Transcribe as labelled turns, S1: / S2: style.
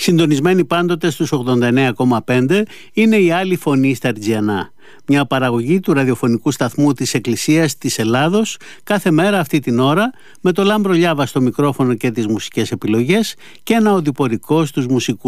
S1: Συντονισμένη πάντοτε στους 89,5 είναι η Άλλη Φωνή στα Αρτζιανά, μια παραγωγή του ραδιοφωνικού σταθμού της Εκκλησίας της Ελλάδος, κάθε μέρα αυτή την ώρα, με το Λάμπρο Λιάβα στο μικρόφωνο και τις μουσικές επιλογές και ένα οδηπορικό στους μουσικούς